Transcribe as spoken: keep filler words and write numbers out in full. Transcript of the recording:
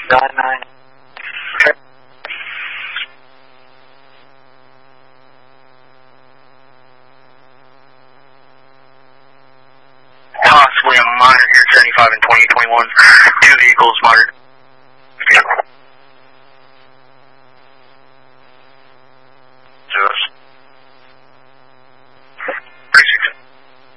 nine nine. Possibly a minor here, seventy-five and twenty twenty-one. Two vehicles, moderate.